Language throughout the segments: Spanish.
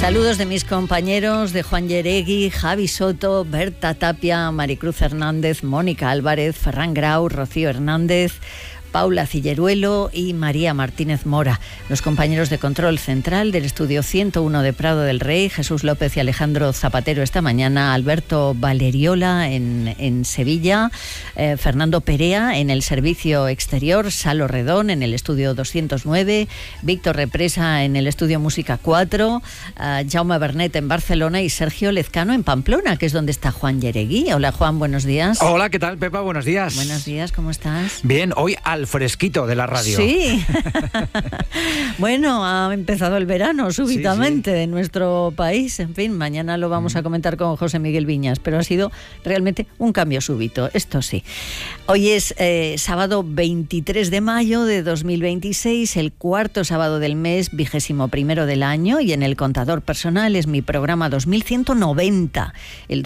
Saludos de mis compañeros, de Juan Yeregui, Javi Soto, Berta Tapia, Maricruz Hernández, Mónica Álvarez, Ferran Grau, Rocío Hernández, Paula Cilleruelo y María Martínez Mora. Los compañeros de Control Central del Estudio 101 de Prado del Rey, Jesús López y Alejandro Zapatero esta mañana, Alberto Valeriola en Sevilla, Fernando Perea en el Servicio Exterior, Salo Redón en el Estudio 209, Víctor Represa en el Estudio Música 4, Jaume Bernet en Barcelona y Sergio Lezcano en Pamplona, que es donde está Juan Yeregui. Hola Juan, buenos días. Hola, ¿qué tal, Pepa? Buenos días. Buenos días, ¿cómo estás? Bien, hoy al fresquito de la radio. Sí. Bueno, ha empezado el verano súbitamente en nuestro país. En fin, mañana lo vamos a comentar con José Miguel Viñas, pero ha sido realmente un cambio súbito, esto sí. Hoy es sábado 23 de mayo de 2026, el cuarto sábado del mes, 21º del año, y en el contador personal es mi programa 2190, el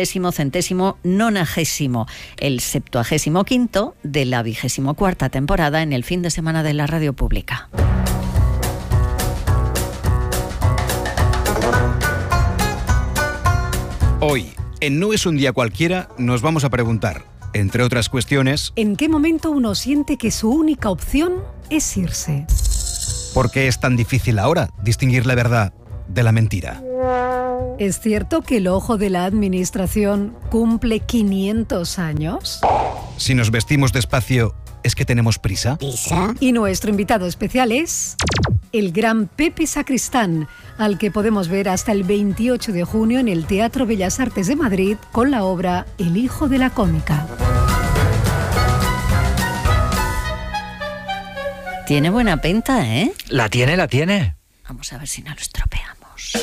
2000º, el 75º de la 24ª temporada en el fin de semana de la radio pública. Hoy, en No es un día cualquiera, nos vamos a preguntar, entre otras cuestiones, ¿en qué momento uno siente que su única opción es irse? ¿por qué es tan difícil ahora distinguir la verdad de la mentira? ¿Es cierto que el ojo de la administración cumple 500 años? Si nos vestimos despacio, ¿es que tenemos prisa? Y nuestro invitado especial es el gran Pepe Sacristán, al que podemos ver hasta el 28 de junio en el Teatro Bellas Artes de Madrid con la obra El hijo de la cómica. Tiene buena pinta, ¿eh? La tiene. Vamos a ver si no lo estropeamos.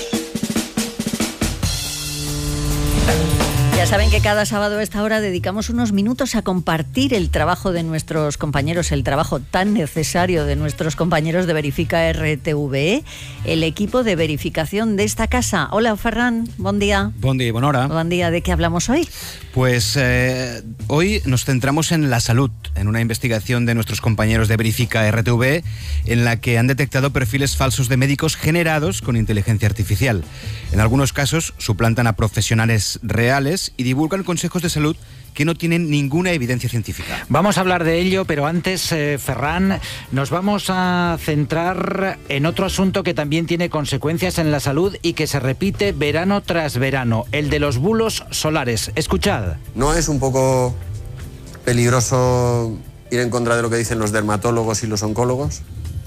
Ya saben que cada sábado a esta hora dedicamos unos minutos a compartir el trabajo de nuestros compañeros, el trabajo tan necesario de nuestros compañeros de Verifica RTV, el equipo de verificación de esta casa. Hola, Ferran, buen día. Buen día, buena hora. Buen día, ¿de qué hablamos hoy? Pues hoy nos centramos en la salud, en una investigación de nuestros compañeros de Verifica RTV, en la que han detectado perfiles falsos de médicos generados con inteligencia artificial. En algunos casos suplantan a profesionales reales y divulgan consejos de salud que no tienen ninguna evidencia científica. Vamos a hablar de ello, pero antes, Ferran, nos vamos a centrar en otro asunto que también tiene consecuencias en la salud y que se repite verano tras verano, el de los bulos solares. Escuchad. ¿No es un poco peligroso ir en contra de lo que dicen los dermatólogos y los oncólogos?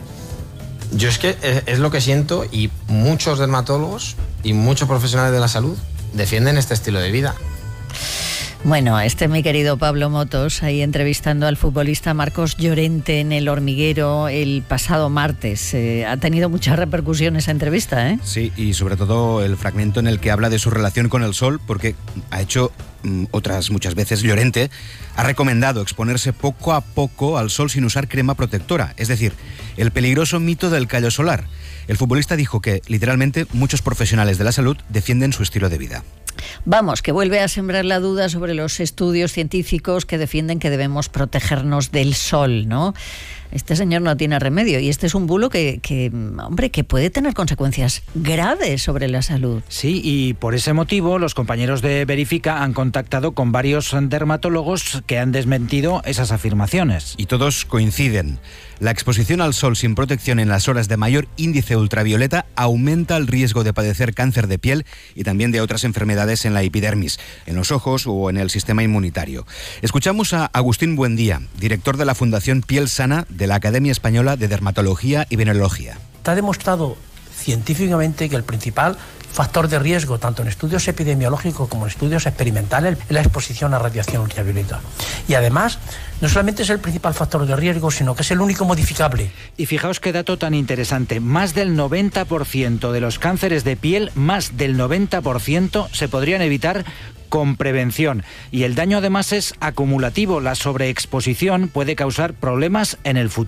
Yo es que es lo que siento, y muchos dermatólogos y muchos profesionales de la salud defienden este estilo de vida. Bueno, mi querido Pablo Motos, ahí entrevistando al futbolista Marcos Llorente en El Hormiguero el pasado martes. Ha tenido mucha repercusión esa entrevista, ¿eh? Sí, y sobre todo el fragmento en el que habla de su relación con el sol, porque ha hecho otras muchas veces Llorente, ha recomendado exponerse poco a poco al sol sin usar crema protectora, es decir, el peligroso mito del callo solar. El futbolista dijo que, literalmente, muchos profesionales de la salud defienden su estilo de vida. Vamos, que vuelve a sembrar la duda sobre los estudios científicos que defienden que debemos protegernos del sol, ¿no? Este señor no tiene remedio y este es un bulo que puede tener consecuencias graves sobre la salud. Sí, y por ese motivo los compañeros de Verifica han contactado con varios dermatólogos que han desmentido esas afirmaciones. Y todos coinciden. La exposición al sol sin protección en las horas de mayor índice ultravioleta aumenta el riesgo de padecer cáncer de piel y también de otras enfermedades en la epidermis, en los ojos o en el sistema inmunitario. Escuchamos a Agustín Buendía, director de la Fundación Piel Sana de la Academia Española de Dermatología y Venenología. Está demostrado científicamente que el principal factor de riesgo, tanto en estudios epidemiológicos como en estudios experimentales, es la exposición a radiación ultravioleta. Y además, no solamente es el principal factor de riesgo, sino que es el único modificable. Y fijaos qué dato tan interesante. Más del 90% de los cánceres de piel, más del 90% se podrían evitar con prevención. Y el daño además es acumulativo. La sobreexposición puede causar problemas en el futuro.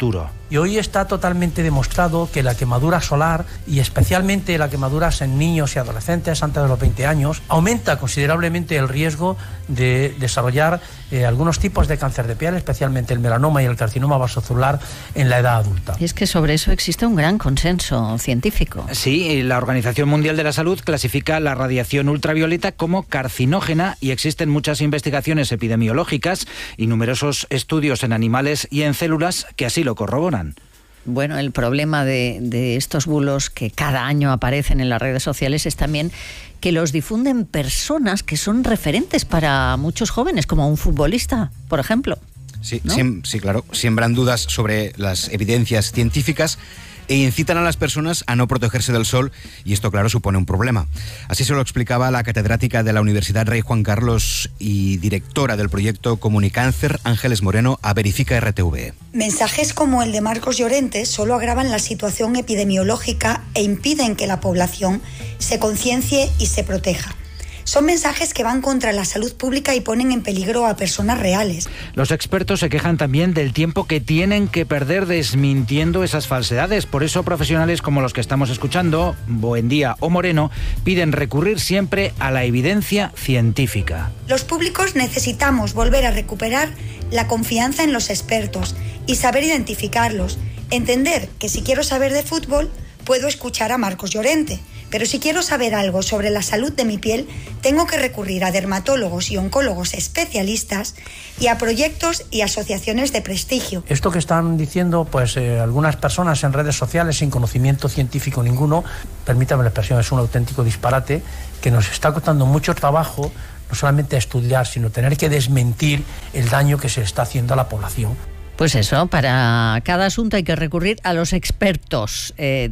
Y hoy está totalmente demostrado que la quemadura solar, y especialmente la quemadura en niños y adolescentes antes de los 20 años, aumenta considerablemente el riesgo de desarrollar algunos tipos de cáncer de piel, especialmente el melanoma y el carcinoma vasocelular en la edad adulta. Y es que sobre eso existe un gran consenso científico. Sí, la Organización Mundial de la Salud clasifica la radiación ultravioleta como carcinógena y existen muchas investigaciones epidemiológicas y numerosos estudios en animales y en células que así lo corroboran. Bueno, el problema de estos bulos que cada año aparecen en las redes sociales es también que los difunden personas que son referentes para muchos jóvenes, como un futbolista, por ejemplo. Sí, ¿no? sí, claro. Siembran dudas sobre las evidencias científicas e incitan a las personas a no protegerse del sol, y esto, claro, supone un problema. Así se lo explicaba la catedrática de la Universidad Rey Juan Carlos y directora del proyecto Comunicáncer, Ángeles Moreno, a Verifica RTV. Mensajes como el de Marcos Llorente solo agravan la situación epidemiológica e impiden que la población se conciencie y se proteja. Son mensajes que van contra la salud pública y ponen en peligro a personas reales. Los expertos se quejan también del tiempo que tienen que perder desmintiendo esas falsedades. Por eso profesionales como los que estamos escuchando, Buendía o Moreno, piden recurrir siempre a la evidencia científica. Los públicos necesitamos volver a recuperar la confianza en los expertos y saber identificarlos. Entender que si quiero saber de fútbol, puedo escuchar a Marcos Llorente. Pero si quiero saber algo sobre la salud de mi piel, tengo que recurrir a dermatólogos y oncólogos especialistas y a proyectos y asociaciones de prestigio. Esto que están diciendo algunas personas en redes sociales sin conocimiento científico ninguno, permítame la expresión, es un auténtico disparate que nos está costando mucho trabajo, no solamente estudiar, sino tener que desmentir el daño que se está haciendo a la población. Pues eso, para cada asunto hay que recurrir a los expertos de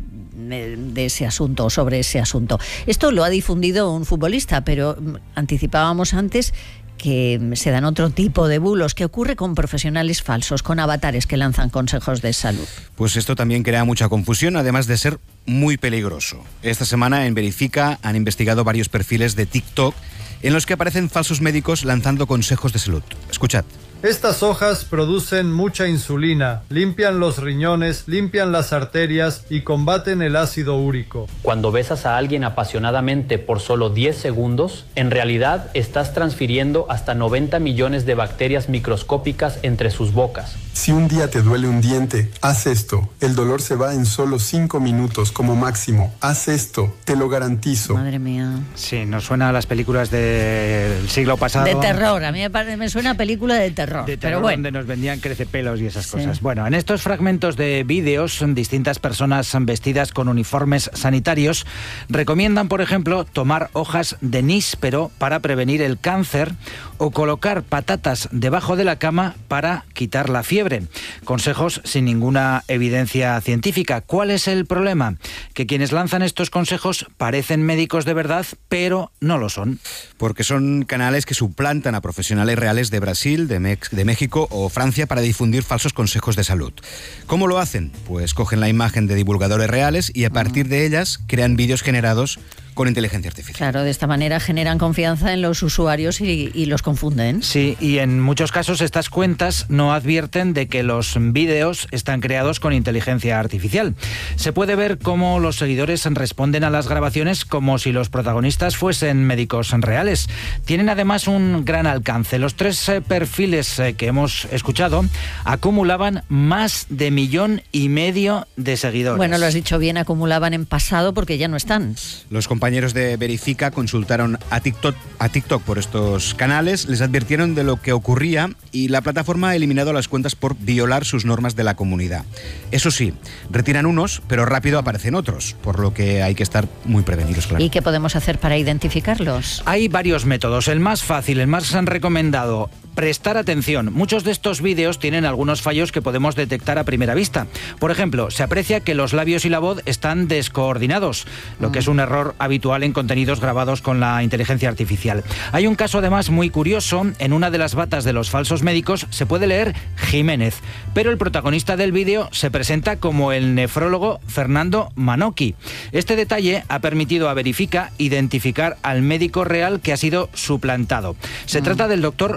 ese asunto, sobre ese asunto. Esto lo ha difundido un futbolista, pero anticipábamos antes que se dan otro tipo de bulos. ¿Qué ocurre con profesionales falsos, con avatares que lanzan consejos de salud? Pues esto también crea mucha confusión, además de ser muy peligroso. Esta semana en Verifica han investigado varios perfiles de TikTok en los que aparecen falsos médicos lanzando consejos de salud. Escuchad. Estas hojas producen mucha insulina, limpian los riñones, limpian las arterias y combaten el ácido úrico. Cuando besas a alguien apasionadamente por solo 10 segundos, en realidad estás transfiriendo hasta 90 millones de bacterias microscópicas entre sus bocas. Si un día te duele un diente, haz esto. El dolor se va en solo 5 minutos como máximo. Haz esto, te lo garantizo. Madre mía. Sí, nos suena a las películas del siglo pasado. De terror, a mí me suena a película de terror. Pero bueno, donde nos vendían crecepelos y esas cosas. Sí. Bueno, en estos fragmentos de vídeos, distintas personas vestidas con uniformes sanitarios recomiendan, por ejemplo, tomar hojas de níspero para prevenir el cáncer o colocar patatas debajo de la cama para quitar la fiebre. Consejos sin ninguna evidencia científica. ¿Cuál es el problema? Que quienes lanzan estos consejos parecen médicos de verdad, pero no lo son. Porque son canales que suplantan a profesionales reales de Brasil, de México o Francia para difundir falsos consejos de salud. ¿Cómo lo hacen? Pues cogen la imagen de divulgadores reales y a partir de ellas crean vídeos generados con inteligencia artificial. Claro, de esta manera generan confianza en los usuarios y los confunden. Sí, y en muchos casos estas cuentas no advierten de que los vídeos están creados con inteligencia artificial. Se puede ver cómo los seguidores responden a las grabaciones como si los protagonistas fuesen médicos reales. Tienen además un gran alcance. Los 3 perfiles que hemos escuchado acumulaban más de 1,5 millones de seguidores. Bueno, lo has dicho bien, acumulaban en pasado porque ya no están. Los compañeros de Verifica consultaron a TikTok por estos canales, les advirtieron de lo que ocurría y la plataforma ha eliminado las cuentas por violar sus normas de la comunidad. Eso sí, retiran unos, pero rápido aparecen otros, por lo que hay que estar muy prevenidos, claro. ¿Y qué podemos hacer para identificarlos? Hay varios métodos. El más fácil, el más recomendado, prestar atención. Muchos de estos vídeos tienen algunos fallos que podemos detectar a primera vista. Por ejemplo, se aprecia que los labios y la voz están descoordinados, lo que es un error habitual en contenidos grabados con la inteligencia artificial. Hay un caso además muy curioso. En una de las batas de los falsos médicos se puede leer Jiménez, pero el protagonista del vídeo se presenta como el nefrólogo Fernando Manocchi. Este detalle ha permitido a Verifica identificar al médico real que ha sido suplantado. Se trata del doctor Rodrigo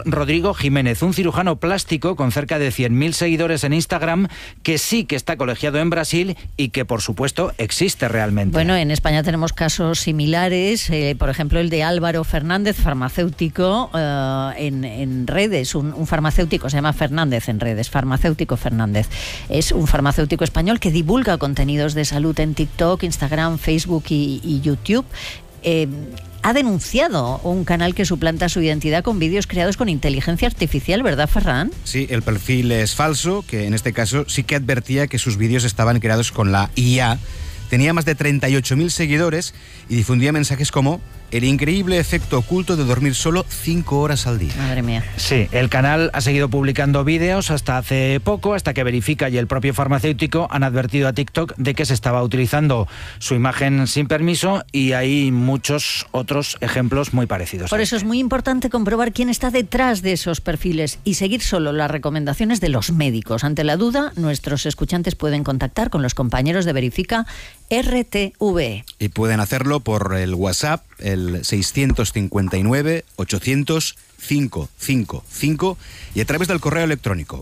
Diego Jiménez, un cirujano plástico con cerca de 100.000 seguidores en Instagram, que sí que está colegiado en Brasil y que, por supuesto, existe realmente. Bueno, en España tenemos casos similares, por ejemplo, el de Álvaro Fernández, farmacéutico en redes, un farmacéutico, se llama Fernández en redes, farmacéutico Fernández. Es un farmacéutico español que divulga contenidos de salud en TikTok, Instagram, Facebook y YouTube. Ha denunciado un canal que suplanta su identidad con vídeos creados con inteligencia artificial, ¿verdad, Ferran? Sí, el perfil es falso, que en este caso sí que advertía que sus vídeos estaban creados con la IA. Tenía más de 38.000 seguidores y difundía mensajes como: el increíble efecto oculto de dormir solo 5 horas al día. Madre mía. Sí, el canal ha seguido publicando vídeos hasta hace poco, hasta que Verifica y el propio farmacéutico han advertido a TikTok de que se estaba utilizando su imagen sin permiso, y hay muchos otros ejemplos muy parecidos. Por eso es muy importante comprobar quién está detrás de esos perfiles y seguir solo las recomendaciones de los médicos. Ante la duda, nuestros escuchantes pueden contactar con los compañeros de Verifica RTV. Y pueden hacerlo por el WhatsApp, el 659-800-555, y a través del correo electrónico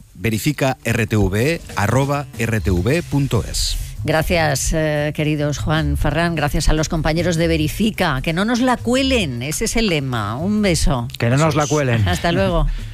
verificartve@rtv.es. Gracias, queridos Juan, Ferran, gracias a los compañeros de Verifica. Que no nos la cuelen, ese es el lema. Un beso. Que no nos la cuelen. Hasta luego.